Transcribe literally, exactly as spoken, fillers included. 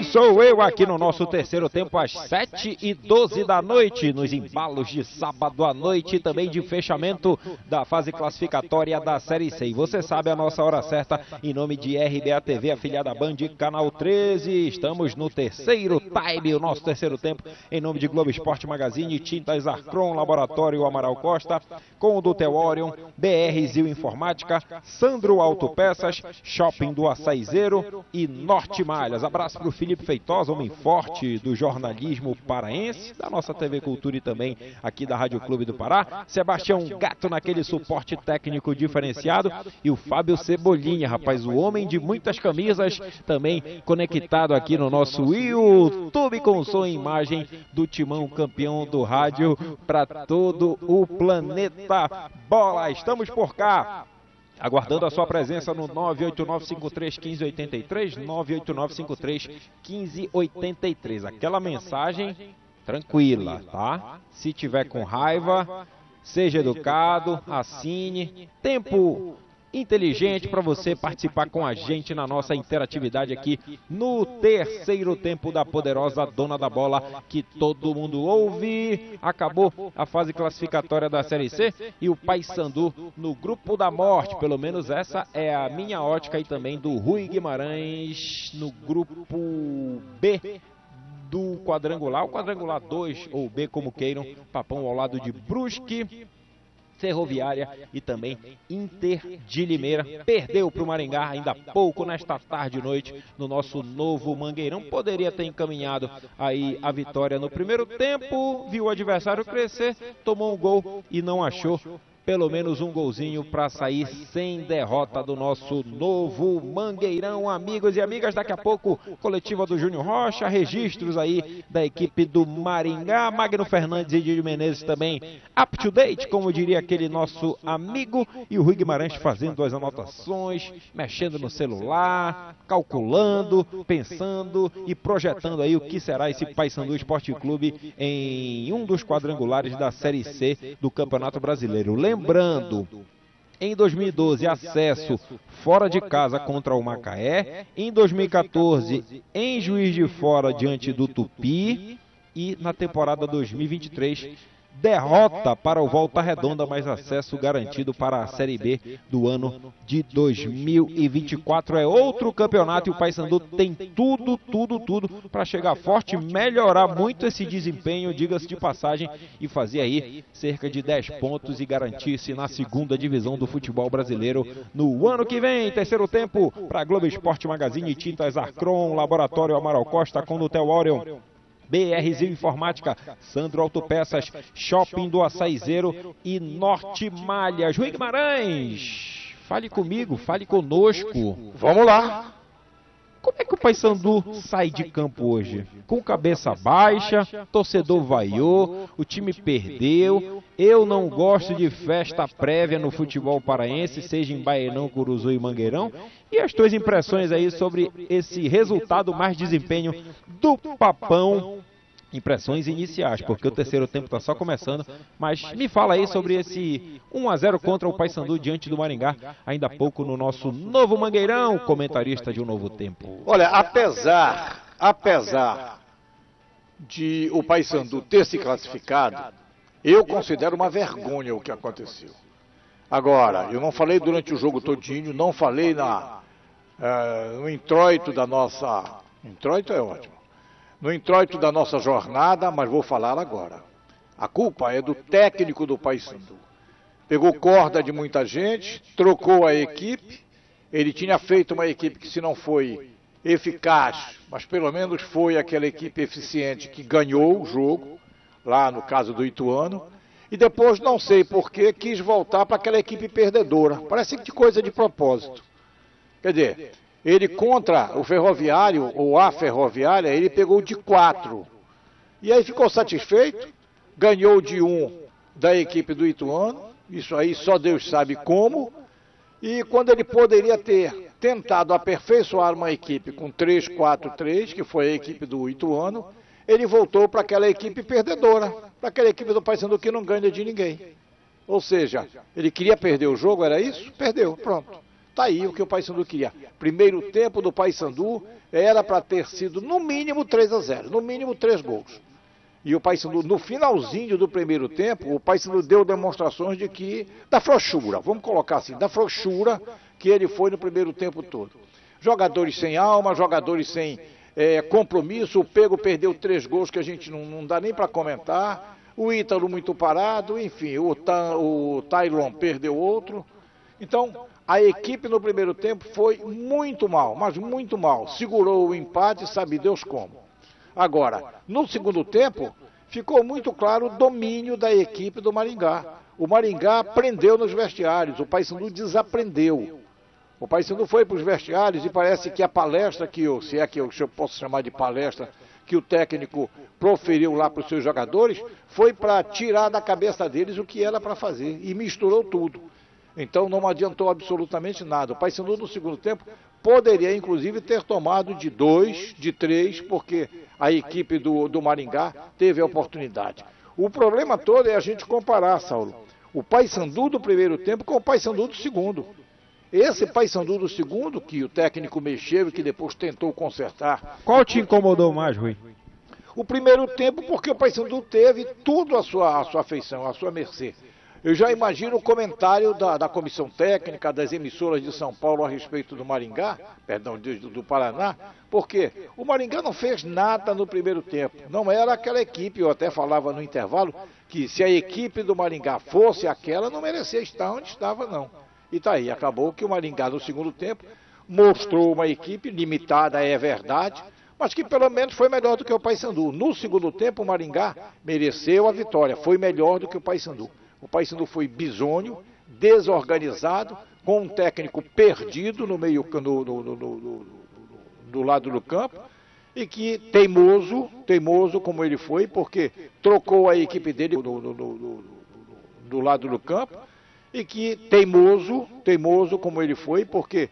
sou eu aqui no nosso terceiro tempo às sete e doze da noite, nos embalos de sábado à noite e também de fechamento da fase classificatória da Série C. E você sabe a nossa hora certa, em nome de R B A T V, afiliada Band, Canal treze. Estamos no terceiro time, o nosso terceiro tempo, em nome de Globo Esporte Magazine, Tintas Arcron, Laboratório Amaral Costa, com o Dutel Orion, B R Zil Informática, Sandro Autopeças, Shopping do Açaizeiro e Norte Malhas. Abraço para o Felipe Feitosa, homem forte do jornalismo paraense, da nossa T V Cultura e também aqui da Rádio Clube do Pará. Sebastião Gato naquele suporte técnico diferenciado e o Fábio Cebolinha, rapaz, o homem de muitas camisas, também conectado aqui no nosso YouTube com som e imagem do Timão, campeão do rádio para todo o planeta bola. Estamos por cá, aguardando a sua presença no nove oito nove cinco três um cinco oito três, nove oito nove cinco três um cinco oito três. Aquela mensagem tranquila, tá? Se tiver com raiva, seja educado, assine. Tempo inteligente para você participar com a gente na nossa interatividade aqui no terceiro tempo da poderosa Dona da Bola, que todo mundo ouve. Acabou a fase classificatória da Série C e o Paysandu no grupo da morte, pelo menos essa é a minha ótica, e também do Rui Guimarães no grupo B do quadrangular, o quadrangular dois ou B, como queiram. Papão ao lado de Brusque, Ferroviária e também Inter de Limeira. Perdeu para o Maringá ainda há pouco nesta tarde e noite no nosso novo Mangueirão. Poderia ter encaminhado aí a vitória no primeiro tempo, viu o adversário crescer, tomou um gol e não achou pelo menos um golzinho para sair sem derrota do nosso novo Mangueirão. Amigos e amigas, daqui a pouco, coletiva do Júnior Rocha, registros aí da equipe do Maringá, Magno Fernandes e Didi Menezes também up to date, como diria aquele nosso amigo, e o Rui Guimarães fazendo as anotações, mexendo no celular, calculando, pensando e projetando aí o que será esse Paysandu Esporte Clube em um dos quadrangulares da Série C do Campeonato Brasileiro. Lembrando, em dois mil e doze, acesso fora de casa contra o Macaé. Em dois mil e quatorze, em Juiz de Fora diante do Tupi. E na temporada dois mil e vinte e três, derrota para o Volta Redonda, mas acesso garantido para a Série B do ano de dois mil e vinte e quatro. É outro campeonato e o Paysandu tem tudo, tudo, tudo para chegar forte, melhorar muito esse desempenho, diga-se de passagem, e fazer aí cerca de dez pontos e garantir-se na segunda divisão do futebol brasileiro no ano que vem. Terceiro tempo para Globo Esporte Magazine, Tintas Arcron, Laboratório Amaral Costa com Dutel Orion, B R Zil Informática, Sandro Autopeças, Shopping do Açaizeiro e Norte Malhas. Rui Guimarães, fale comigo, fale conosco. Vamos lá. Como é que o Paysandu sai de campo hoje? Com cabeça baixa, torcedor vaiou, o time perdeu. Eu não gosto de festa prévia no futebol paraense, seja em Baenão, Curuzu e Mangueirão. E as tuas impressões aí sobre esse resultado mais desempenho do Papão? Impressões iniciais, porque o terceiro tempo está só começando, mas me fala aí sobre esse um a zero contra o Paysandu diante do Maringá, ainda há pouco no nosso novo Mangueirão, comentarista de Um Novo Tempo. Olha, apesar, apesar de o Paysandu ter se classificado, eu considero uma vergonha o que aconteceu. Agora, eu não falei durante o jogo todinho, não falei na, uh, no introito da nossa... Introito é ótimo. No introito da nossa jornada, mas vou falar agora. A culpa é do técnico do Paysandu. Pegou corda de muita gente, trocou a equipe. Ele tinha feito uma equipe que, se não foi eficaz, mas pelo menos foi aquela equipe eficiente que ganhou o jogo, lá no caso do Ituano. E depois, não sei porquê, quis voltar para aquela equipe perdedora. Parece que de coisa de propósito. Quer dizer, ele contra o Ferroviário, ou a Ferroviária, ele pegou de quatro. E aí ficou satisfeito, ganhou de um da equipe do Ituano, isso aí só Deus sabe como. E quando ele poderia ter tentado aperfeiçoar uma equipe com três quatro três, que foi a equipe do Ituano, ele voltou para aquela equipe perdedora, para aquela equipe do Paysandu que não ganha de ninguém. Ou seja, ele queria perder o jogo, era isso? Perdeu, pronto. Está aí o que o Paysandu queria. Primeiro tempo do Paysandu era para ter sido no mínimo três a zero, no mínimo três gols. E o Paysandu, no finalzinho do primeiro tempo, o Paysandu deu demonstrações de que, da frouxura, vamos colocar assim, da frouxura que ele foi no primeiro tempo todo. Jogadores sem alma, jogadores sem é, compromisso, o Pego perdeu três gols que a gente não, não dá nem para comentar, o Ítalo muito parado, enfim, o, o Tailon perdeu outro. Então, a equipe no primeiro tempo foi muito mal, mas muito mal. Segurou o empate, sabe Deus como. Agora, no segundo tempo, ficou muito claro o domínio da equipe do Maringá. O Maringá aprendeu nos vestiários, o Paysandu desaprendeu. O Paysandu foi para os vestiários e parece que a palestra que eu, se é que eu, se eu posso chamar de palestra, que o técnico proferiu lá para os seus jogadores, foi para tirar da cabeça deles o que era para fazer e misturou tudo. Então não adiantou absolutamente nada. O Paysandu no segundo tempo poderia inclusive ter tomado de dois, de três, porque a equipe do, do Maringá teve a oportunidade. O problema todo é a gente comparar, Saulo, o Paysandu do primeiro tempo com o Paysandu do segundo. Esse Paysandu do segundo, que o técnico mexeu e que depois tentou consertar. Qual te incomodou mais, Rui? O primeiro tempo, porque o Paysandu teve tudo à sua, à sua afeição, à sua mercê. Eu já imagino o comentário da, da comissão técnica, das emissoras de São Paulo a respeito do Maringá, perdão, do, do Paraná, porque o Maringá não fez nada no primeiro tempo. Não era aquela equipe, eu até falava no intervalo, que se a equipe do Maringá fosse aquela, não merecia estar onde estava, não. E tá aí, acabou que o Maringá no segundo tempo mostrou uma equipe limitada, é verdade, mas que pelo menos foi melhor do que o Paysandu. No segundo tempo, o Maringá mereceu a vitória, foi melhor do que o Paysandu. O Paysandu foi bisonho, desorganizado, com um técnico perdido no meio no, no, no, no, do lado do campo, e que teimoso, teimoso como ele foi, porque trocou a equipe dele no, no, no, no, do lado do campo, e que teimoso, teimoso como ele foi, porque